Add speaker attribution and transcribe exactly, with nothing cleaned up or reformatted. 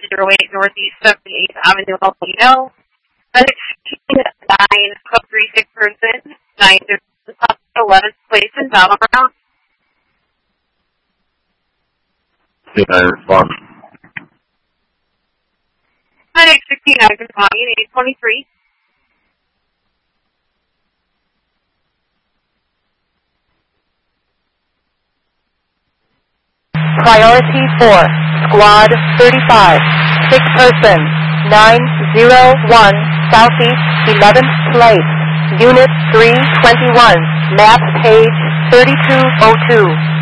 Speaker 1: zero eight Northeast seventy-eighth Avenue, El Molino. nine Club three six person, nine eleventh place in Battleground.
Speaker 2: Did I respond?
Speaker 1: nine X sixty-nine responding, eight twenty-three.
Speaker 3: Priority four, Squad thirty-five, six person, nine zero one Southeast eleventh place, Unit three twenty-one, map page thirty-two oh two.